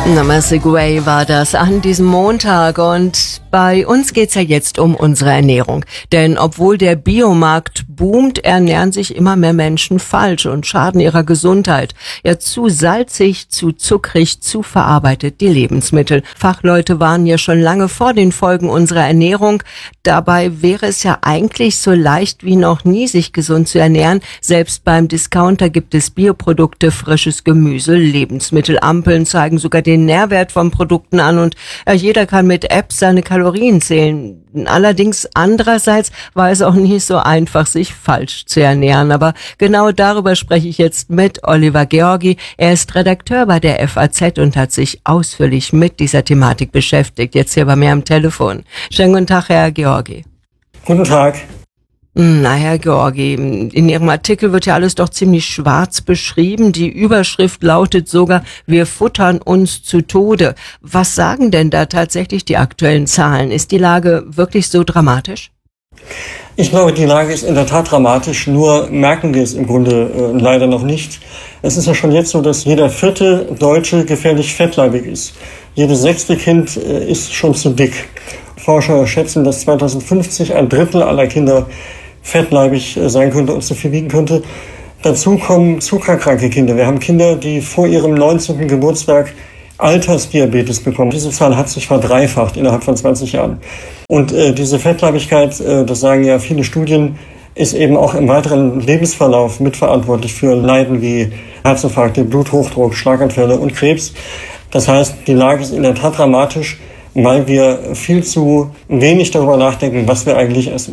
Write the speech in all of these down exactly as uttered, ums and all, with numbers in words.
Namaste Guay war das an diesem Montag und bei uns geht's ja jetzt um unsere Ernährung. Denn obwohl der Biomarkt boomt, ernähren sich immer mehr Menschen falsch und schaden ihrer Gesundheit. Ja, zu salzig, zu zuckrig, zu verarbeitet die Lebensmittel. Fachleute warnen ja schon lange vor den Folgen unserer Ernährung. Dabei wäre es ja eigentlich so leicht wie noch nie, sich gesund zu ernähren. Selbst beim Discounter gibt es Bioprodukte, frisches Gemüse, Lebensmittelampeln zeigen sogar den Nährwert von Produkten an und ja, jeder kann mit Apps seine Kalorien zählen. Allerdings andererseits war es auch nicht so einfach, sich falsch zu ernähren. Aber genau darüber spreche ich jetzt mit Oliver Georgi. Er ist Redakteur bei der F A Z und hat sich ausführlich mit dieser Thematik beschäftigt. Jetzt hier bei mir am Telefon. Schönen guten Tag, Herr Georgi. Guten Tag. Na, Herr Georgi, in Ihrem Artikel wird ja alles doch ziemlich schwarz beschrieben. Die Überschrift lautet sogar, wir futtern uns zu Tode. Was sagen denn da tatsächlich die aktuellen Zahlen? Ist die Lage wirklich so dramatisch? Ich glaube, die Lage ist in der Tat dramatisch, nur merken wir es im Grunde äh, leider noch nicht. Es ist ja schon jetzt so, dass jeder vierte Deutsche gefährlich fettleibig ist. Jedes sechste Kind äh, ist schon zu dick. Forscher schätzen, dass zweitausendfünfzig ein Drittel aller Kinder fettleibig sein könnte und zu viel wiegen könnte. Dazu kommen zuckerkranke Kinder. Wir haben Kinder, die vor ihrem neunzehnten Geburtstag Altersdiabetes bekommen. Diese Zahl hat sich verdreifacht innerhalb von zwanzig Jahren. Und äh, diese Fettleibigkeit, äh, das sagen ja viele Studien, ist eben auch im weiteren Lebensverlauf mitverantwortlich für Leiden wie Herzinfarkte, Bluthochdruck, Schlaganfälle und Krebs. Das heißt, die Lage ist in der Tat dramatisch, weil wir viel zu wenig darüber nachdenken, was wir eigentlich essen.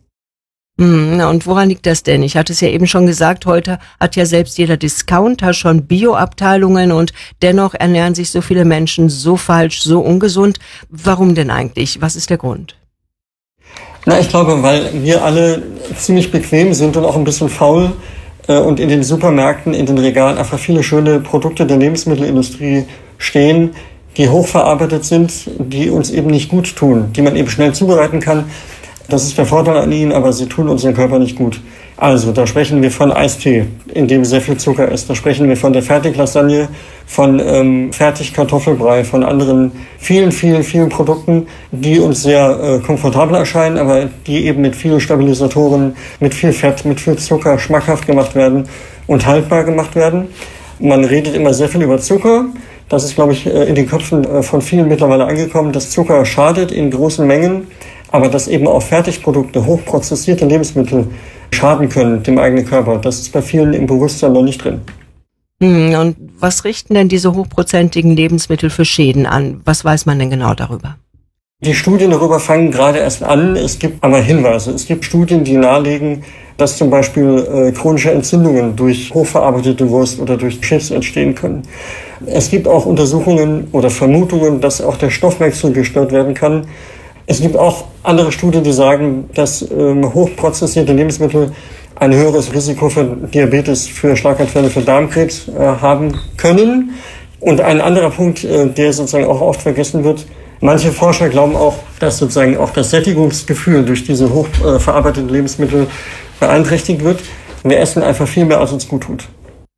Und woran liegt das denn? Ich hatte es ja eben schon gesagt, heute hat ja selbst jeder Discounter schon Bioabteilungen und dennoch ernähren sich so viele Menschen so falsch, so ungesund. Warum denn eigentlich? Was ist der Grund? Na, ich glaube, weil wir alle ziemlich bequem sind und auch ein bisschen faul äh, und in den Supermärkten, in den Regalen einfach viele schöne Produkte der Lebensmittelindustrie stehen, die hochverarbeitet sind, die uns eben nicht gut tun, die man eben schnell zubereiten kann. Das ist der Vorteil an ihnen, aber sie tun unseren Körper nicht gut. Also, da sprechen wir von Eistee, in dem sehr viel Zucker ist. Da sprechen wir von der Fertiglasagne, von ähm, Fertigkartoffelbrei, von anderen vielen, vielen, vielen Produkten, die uns sehr äh, komfortabel erscheinen, aber die eben mit vielen Stabilisatoren, mit viel Fett, mit viel Zucker schmackhaft gemacht werden und haltbar gemacht werden. Man redet immer sehr viel über Zucker. Das ist, glaube ich, in den Köpfen von vielen mittlerweile angekommen, dass Zucker schadet in großen Mengen, aber dass eben auch Fertigprodukte, hochprozessierte Lebensmittel schaden können dem eigenen Körper. Das ist bei vielen im Bewusstsein noch nicht drin. Und was richten denn diese hochprozentigen Lebensmittel für Schäden an? Was weiß man denn genau darüber? Die Studien darüber fangen gerade erst an. Es gibt aber Hinweise. Es gibt Studien, die nahelegen, dass zum Beispiel äh, chronische Entzündungen durch hochverarbeitete Wurst oder durch Chips entstehen können. Es gibt auch Untersuchungen oder Vermutungen, dass auch der Stoffwechsel gestört werden kann. Es gibt auch andere Studien, die sagen, dass ähm, hochprozessierte Lebensmittel ein höheres Risiko für Diabetes, für Schlaganfälle, für Darmkrebs äh, haben können. Und ein anderer Punkt, äh, der sozusagen auch oft vergessen wird, manche Forscher glauben auch, dass sozusagen auch das Sättigungsgefühl durch diese hochverarbeiteten Lebensmittel beeinträchtigt wird. Wir essen einfach viel mehr, als uns gut tut.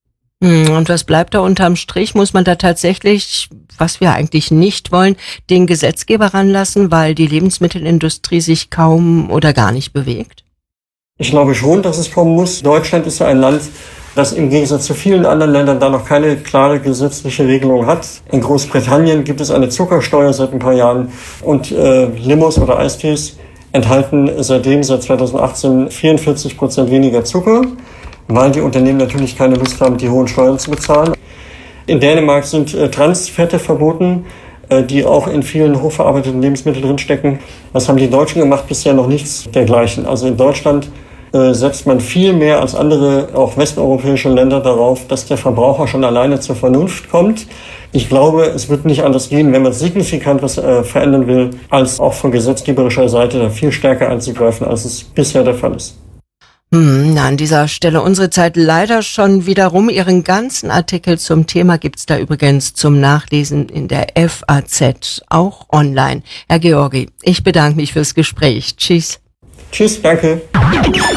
Und was bleibt da unterm Strich? Muss man da tatsächlich, was wir eigentlich nicht wollen, den Gesetzgeber ranlassen, weil die Lebensmittelindustrie sich kaum oder gar nicht bewegt? Ich glaube schon, dass es kommen muss. Deutschland ist ja ein Land, das im Gegensatz zu vielen anderen Ländern da noch keine klare gesetzliche Regelung hat. In Großbritannien gibt es eine Zuckersteuer seit ein paar Jahren und äh, Limos oder Eistees enthalten seitdem, seit zweitausendachtzehn, vierundvierzig Prozent weniger Zucker, weil die Unternehmen natürlich keine Lust haben, die hohen Steuern zu bezahlen. In Dänemark sind äh, Transfette verboten, äh, die auch in vielen hochverarbeiteten Lebensmitteln drinstecken. Was haben die Deutschen gemacht? Bisher noch nichts dergleichen. Also in Deutschland äh, setzt man viel mehr als andere, auch westeuropäische Länder darauf, dass der Verbraucher schon alleine zur Vernunft kommt. Ich glaube, es wird nicht anders gehen, wenn man signifikant was äh, verändern will, als auch von gesetzgeberischer Seite da viel stärker einzugreifen, als es bisher der Fall ist. Hm, na, an dieser Stelle unsere Zeit leider schon wieder rum. Ihren ganzen Artikel zum Thema gibt's da übrigens zum Nachlesen in der F A Z, auch online. Herr Georgi, ich bedanke mich fürs Gespräch. Tschüss. Tschüss, danke.